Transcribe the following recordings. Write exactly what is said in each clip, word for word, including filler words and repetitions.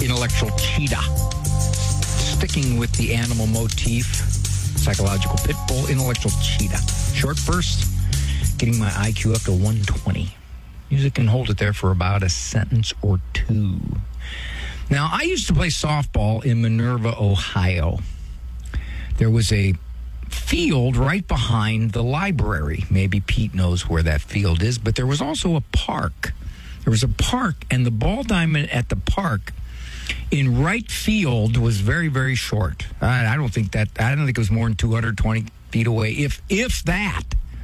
Intellectual Cheetah. Sticking with the animal motif, Psychological Pit Bull, Intellectual Cheetah. Short burst, getting my I Q up to one twenty. Music can hold it there for about a sentence or two. Now, I used to play softball in Minerva, Ohio. There was a field right behind the library. Maybe Pete knows where that field is, but there was also a park. There was a park, and the ball diamond at the park in right field was very, very short. I, I don't think that, I don't think it was more than two hundred twenty feet away, if if that.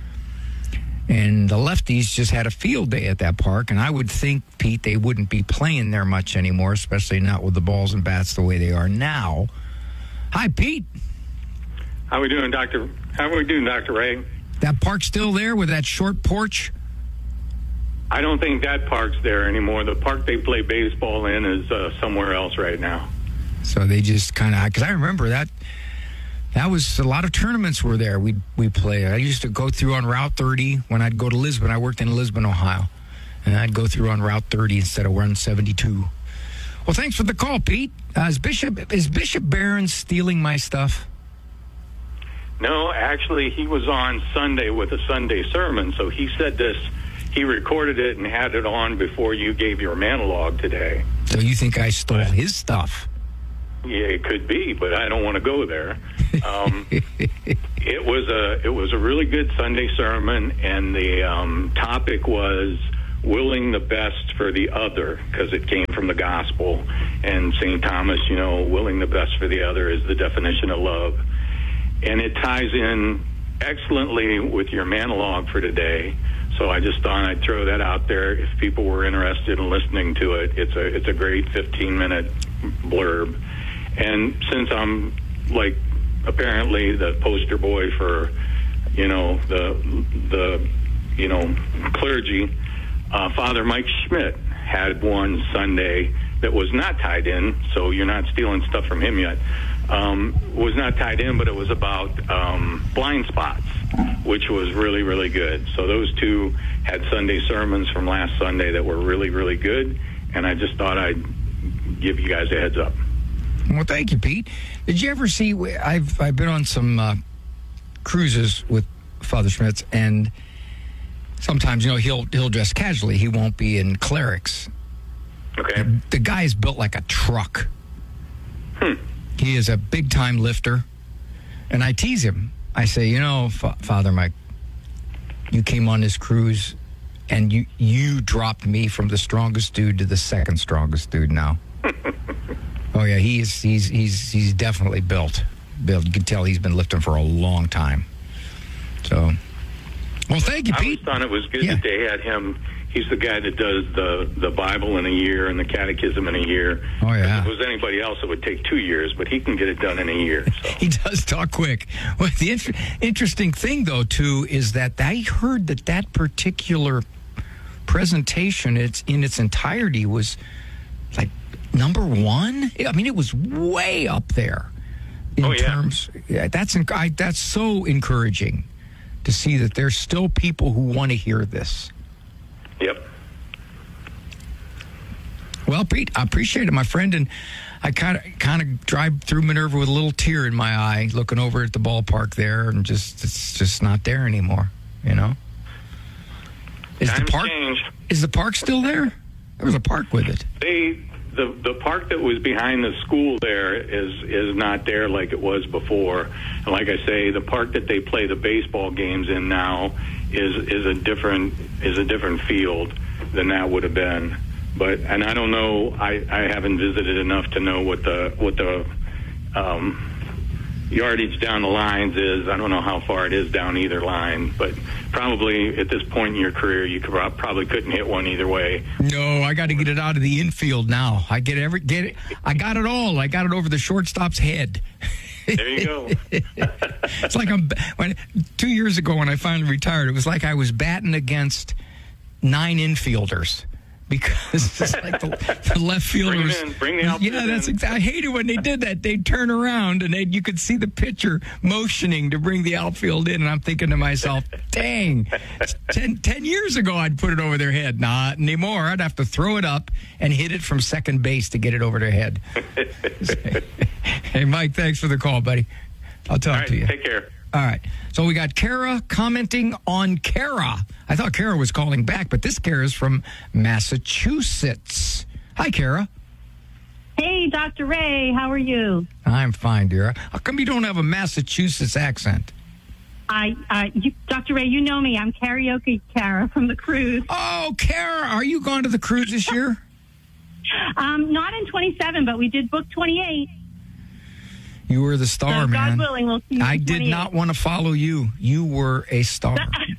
And the lefties just had a field day at that park, and I would think, Pete, they wouldn't be playing there much anymore, especially not with the balls and bats the way they are now. Hi, Pete. How are we doing, Doctor? How are we doing, Doctor Ray? That park still there with that short porch? I don't think that park's there anymore. The park they play baseball in is uh, somewhere else right now. So they just kind of, because I remember that, that was, a lot of tournaments were there. We we played. I used to go through on Route thirty when I'd go to Lisbon. I worked in Lisbon, Ohio. And I'd go through on Route thirty instead of Run seventy-two. Well, thanks for the call, Pete. Uh, is Bishop is Bishop Barron stealing my stuff? No, actually, he was on Sunday with a Sunday sermon, so he said this. He recorded it and had it on before you gave your monologue today. So you think I stole but, his stuff? Yeah, it could be, but I don't want to go there. Um, it was a it was a really good Sunday sermon, and the um, topic was willing the best for the other, because it came from the gospel. And Saint Thomas, you know, willing the best for the other is the definition of love. And it ties in excellently with your monologue for today. So I just thought I'd throw that out there. If people were interested in listening to it, it's a it's a great fifteen minute blurb. And since I'm like apparently the poster boy for, you know, the the you know clergy, uh, Father Mike Schmidt had one Sunday that was not tied in. So you're not stealing stuff from him yet. Um, was not tied in, but it was about um, blind spots, which was really, really good. So those two had Sunday sermons from last Sunday that were really, really good, and I just thought I'd give you guys a heads up. Well, thank you, Pete. Did you ever see, I've I've been on some uh, cruises with Father Schmitz, and sometimes, you know, he'll he'll dress casually. He won't be in clerics. Okay. The, the guy is built like a truck. Hmm. He is a big-time lifter, and I tease him. I say, you know, F- Father Mike, you came on this cruise, and you you dropped me from the strongest dude to the second strongest dude now. Oh yeah, he's he's he's he's definitely built. Built. You can tell he's been lifting for a long time. So, well, thank you, I Pete. I thought it was good yeah. that they had him. He's the guy that does the, the Bible in a year and the Catechism in a year. Oh, yeah. If it was anybody else, it would take two years, but he can get it done in a year. So. He does talk quick. Well, the inter- interesting thing, though, too, is that I heard that that particular presentation, it's in its entirety, was like number one. I mean, it was way up there in oh, yeah. terms. Yeah, that's I, that's so encouraging to see that there's still people who want to hear this. Yep. Well, Pete, I appreciate it, my friend, and I kind of kind of drive through Minerva with a little tear in my eye, looking over at the ballpark there, and just it's just not there anymore. You know, is Times the park changed. Is the park still there? There was a park with it. They the the park that was behind the school there is is not there like it was before. And like I say, the park that they play the baseball games in now is is a different is a different field than that would have been. But and I don't know. I, I haven't visited enough to know what the what the um, yardage down the lines is. I don't know how far it is down either line, but probably at this point in your career, you could, probably couldn't hit one either way. No, I got to get it out of the infield now. I get every get it. I got it all. I got it over the shortstop's head. There you go. It's like I'm when two years ago when I finally retired. It was like I was batting against nine infielders. because it's like the, the left fielder Bring was. it in. Bring the outfield Yeah, that's in. exactly. I hated when they did that. They'd turn around and they you could see the pitcher motioning to bring the outfield in, and I'm thinking to myself, "Dang, ten, ten years ago I'd put it over their head. Not anymore. I'd have to throw it up and hit it from second base to get it over their head." Hey, Mike, thanks for the call, buddy. I'll talk All right, to you. take care. All right. So we got Kara commenting on Kara. I thought Kara was calling back, but this Kara is from Massachusetts. Hi, Kara. Hey, Doctor Ray, how are you? I'm fine, dear. How come you don't have a Massachusetts accent? I, uh, you, Doctor Ray, you know me. I'm Karaoke Kara from the cruise. Oh, Kara, are you going to the cruise this year? Um, not in twenty-seven, but we did book twenty-eight. You were the star, So man. God willing, we'll see you I in did twenty-eight. not want to follow you. You were a star.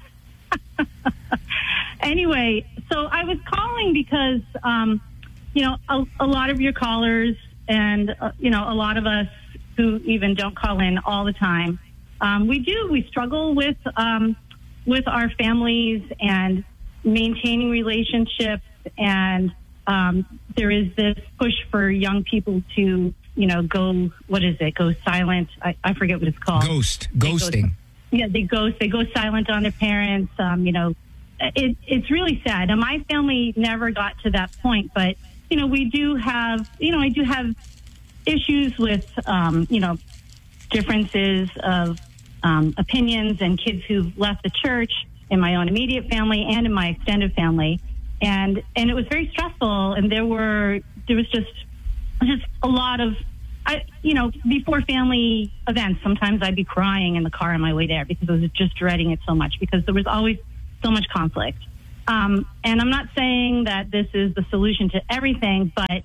Anyway, so I was calling because, um, you know, a, a lot of your callers and, uh, you know, a lot of us who even don't call in all the time, um, we do, we struggle with, um, with our families and maintaining relationships. And um, there is this push for young people to, you know, go, what is it, go silent. I, I forget what it's called. Ghost. They Ghosting. Go, yeah, they ghost. They go silent on their parents. Um, you know, it, it's really sad. And my family never got to that point. But, you know, we do have, you know, I do have issues with, um, you know, differences of um, opinions and kids who've left the church in my own immediate family and in my extended family. And and it was very stressful. And there were, there was just, just a lot of, I, you know, before family events, sometimes I'd be crying in the car on my way there because I was just dreading it so much because there was always so much conflict. Um, and I'm not saying that this is the solution to everything, but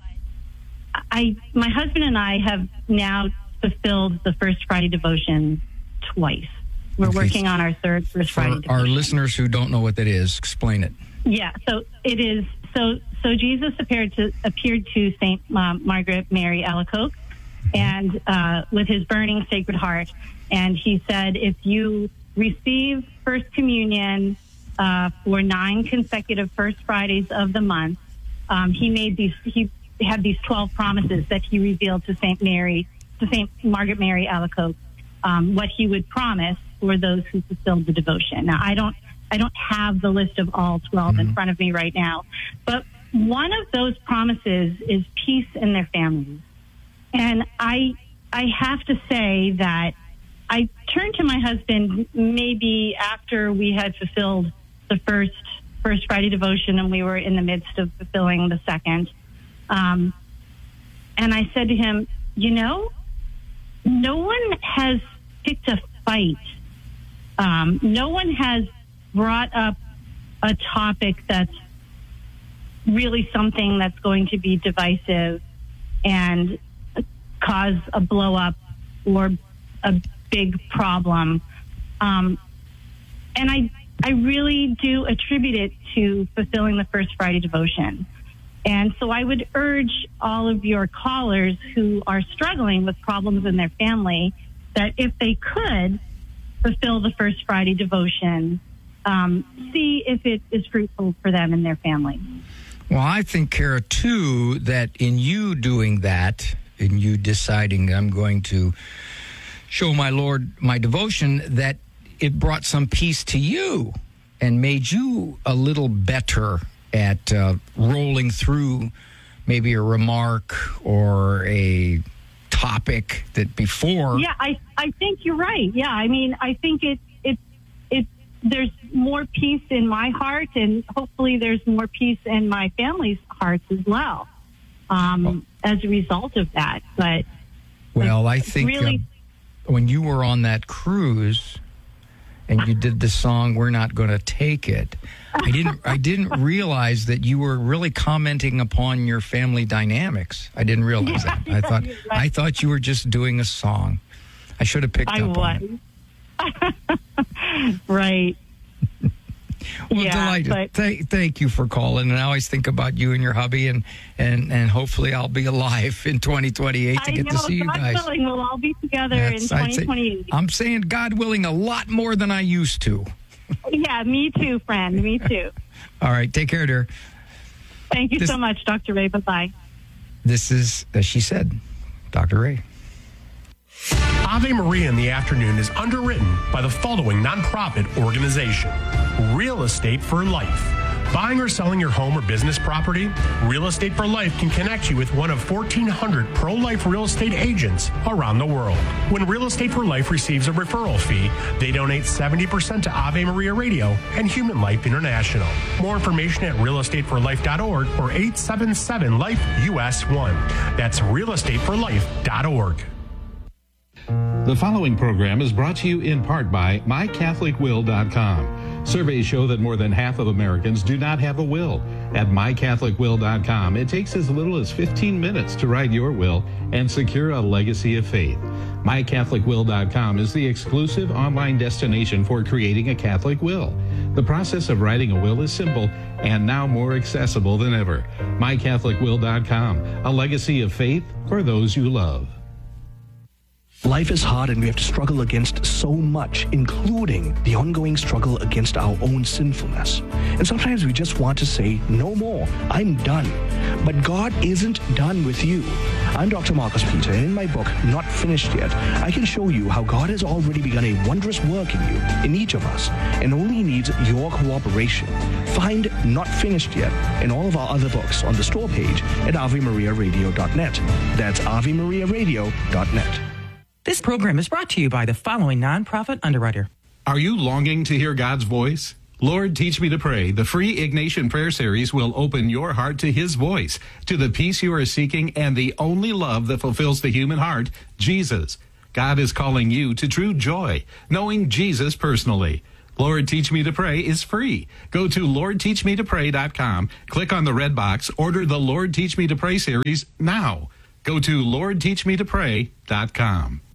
I, my husband and I have now fulfilled the First Friday devotion twice. We're Okay. working on our third First For Friday devotion. our listeners who don't know what that is, explain it. Yeah, so it is. So so Jesus appeared to appeared to Saint um, Margaret Mary Alacoque, and uh, with his burning Sacred Heart, and he said, if you receive First Communion uh, for nine consecutive First Fridays of the month, um, he made these. He had these twelve promises that he revealed to Saint Mary, to Saint Margaret Mary Alacoque, um, what he would promise for those who fulfilled the devotion. Now, I don't. I don't have the list of all twelve mm-hmm. in front of me right now, but one of those promises is peace in their families. And I, I have to say that I turned to my husband maybe after we had fulfilled the first, first Friday devotion and we were in the midst of fulfilling the second. Um, and I said to him, you know, no one has picked a fight. Um, no one has brought up a topic that's really something that's going to be divisive and cause a blow up or a big problem. Um, and I, I really do attribute it to fulfilling the First Friday devotion. And so I would urge all of your callers who are struggling with problems in their family that if they could fulfill the First Friday devotion, Um, see if it is fruitful for them and their family. Well, I think, Kara, too, that in you doing that, in you deciding I'm going to show my Lord my devotion, that it brought some peace to you and made you a little better at uh, rolling through maybe a remark or a topic that before. Yeah, I, I think you're right. Yeah, I mean, I think it, it, it, there's more peace in my heart, and hopefully there's more peace in my family's hearts as well, um, well as a result of that. But well, I think really, uh, when you were on that cruise and you did the song "We're Not Gonna Take It," I didn't I didn't realize that you were really commenting upon your family dynamics. I didn't realize yeah, that. I thought right. I thought you were just doing a song. I should have picked I up was. on it. Right. Well, yeah, delighted. but, Th- thank you for calling. And I always think about you and your hubby, and, and, and hopefully I'll be alive in twenty twenty-eight to I get know, to see you God guys. willing, we'll all be together That's- in I'd say- twenty twenty-eight. I'm saying, God willing, a lot more than I used to. Yeah, me too, friend. Me too. All right. Take care, dear. Thank you This- so much, Doctor Ray. Bye-bye. This is, as she said, Doctor Ray. Ave Maria in the Afternoon is underwritten by the following nonprofit organization: Real Estate for Life. Buying or selling your home or business property? Real Estate for Life can connect you with one of fourteen hundred pro-life real estate agents around the world. When Real Estate for Life receives a referral fee, they donate seventy percent to Ave Maria Radio and Human Life International. More information at real estate for life dot org or eight seven seven life U S one. That's real estate for life dot org. The following program is brought to you in part by my catholic will dot com. Surveys show that more than half of Americans do not have a will. At my catholic will dot com, it takes as little as fifteen minutes to write your will and secure a legacy of faith. my catholic will dot com is the exclusive online destination for creating a Catholic will. The process of writing a will is simple and now more accessible than ever. my catholic will dot com, a legacy of faith for those you love. Life is hard and we have to struggle against so much, including the ongoing struggle against our own sinfulness. And sometimes we just want to say, no more, I'm done. But God isn't done with you. I'm Doctor Marcus Peter, and in my book, Not Finished Yet, I can show you how God has already begun a wondrous work in you, in each of us, and only needs your cooperation. Find Not Finished Yet and all of our other books on the store page at ave maria radio dot net. That's ave maria radio dot net. This program is brought to you by the following nonprofit underwriter. Are you longing to hear God's voice? Lord, Teach Me to Pray, the free Ignatian Prayer Series will open your heart to His voice, to the peace you are seeking, and the only love that fulfills the human heart, Jesus. God is calling you to true joy, knowing Jesus personally. Lord, Teach Me to Pray is free. Go to lord teach me to pray dot com, click on the red box, order the Lord, Teach Me to Pray series now. Go to lord teach me to pray dot com.